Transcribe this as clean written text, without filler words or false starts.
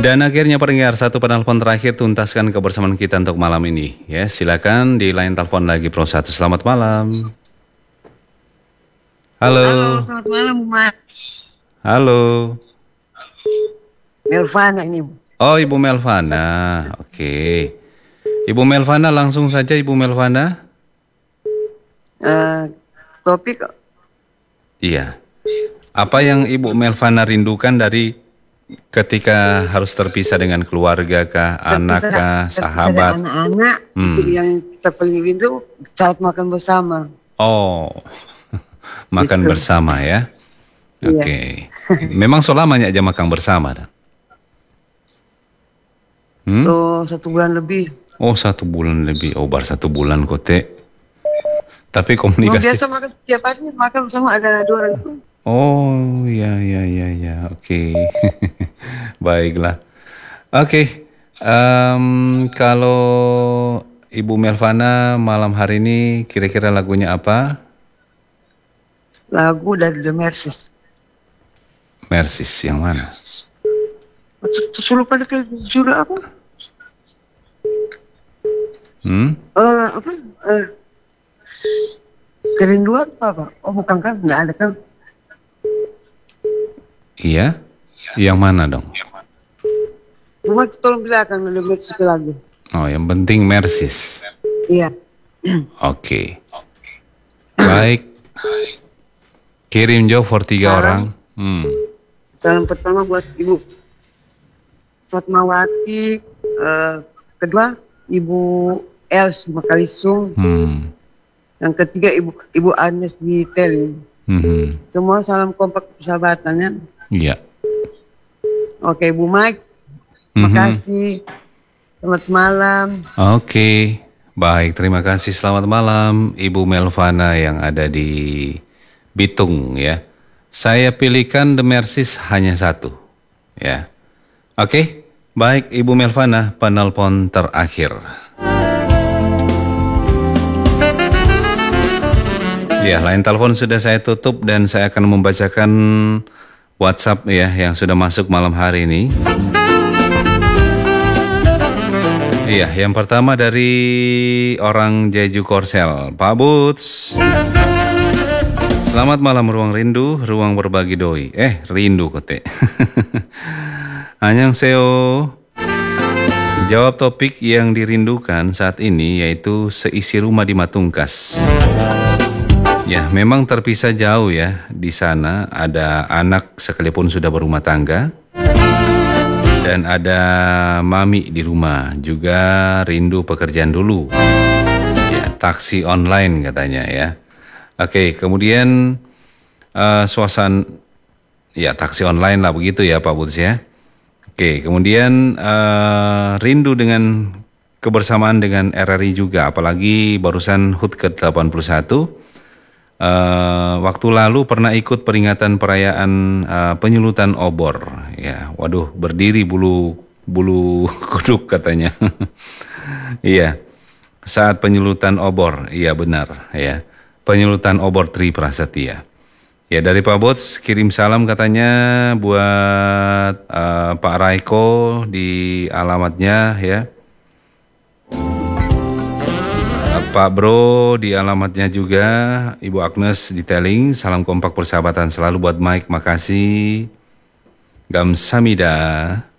Dan akhirnya pendengar, satu penelpon terakhir tuntaskan kebersamaan kita untuk malam ini. Ya, silakan di line telepon lagi Pro 1. Selamat malam. Halo. Halo, selamat malam, Bu Mat. Halo. Melvana ini. Oh, Ibu Melvana. Oke. Ibu Melvana, langsung saja Ibu Melvana. Topik Iya. Apa yang Ibu Melvana rindukan dari ketika harus terpisah dengan keluarga kah, anak kah, sahabat? anak-anak itu yang kita paling rindu saat makan bersama. Oh, makan Gitu. bersama ya. Iya. Oke. Memang selamanya aja makan bersama dah. So 1 bulan lebih. Oh, 1 bulan lebih. Oh, baru 1 bulan kote. Tapi Oh, komunikasi. biasa makan tiap hari makan bersama ada 2 orang itu. Oh, ya. Oke. Baiklah. Oke. Kalau Ibu Melvana malam hari ini kira-kira lagunya apa? Lagu dari The Mercies. Mercies yang mana? Lupa ke judul apa? Apa? Kerinduan apa? Oh, bukan kan? Nggak ada kan? Iya? Yang mana dong? Cuma tolong bilangkan The Mercies ke lagu. Oh, yang penting Mercies. Iya. Oke. Baik. Kirim jauh for 3 orang. Salam pertama buat Ibu Fatmawati, kedua Ibu Els Makalisung, yang ketiga Ibu Agnes di Telin. Semua salam kompak persahabatannya. Iya. Oke, Bu Mike, makasih. Selamat malam. Oke. Baik, terima kasih. Selamat malam Ibu Melvana yang ada di Bitung ya. Saya pilihkan The Mercies hanya 1 ya. Oke. Baik Ibu Melvana, penelpon terakhir. Ya, line telepon sudah saya tutup dan saya akan membacakan WhatsApp ya yang sudah masuk malam hari ini. Iya, yang pertama dari orang Jeju Korsel, Pak Buts. Selamat malam ruang rindu, ruang berbagi doi. Rindu kote. Annyeonghaseyo. Jawab topik yang dirindukan saat ini yaitu seisi rumah di Matungkas. Ya, memang terpisah jauh ya. Di sana ada anak sekalipun sudah berumah tangga. Dan ada mami di rumah, juga rindu pekerjaan dulu. Ya, taksi online katanya ya. Oke, kemudian suasana, ya taksi online lah begitu ya Pak Buds ya. Oke, kemudian rindu dengan kebersamaan dengan RRI juga, apalagi barusan HUT ke-81. Waktu lalu pernah ikut peringatan perayaan penyulutan obor ya. Waduh, berdiri bulu kuduk katanya. Iya. Saat penyulutan obor, iya benar ya. Penyulutan obor Tri Prasetya. Ya, dari Pak Bots kirim salam katanya buat Pak Raiko di alamatnya ya. Pak Bro di alamatnya juga, Ibu Agnes di Telling, salam kompak persahabatan selalu buat Mike, makasih. Gamsamida.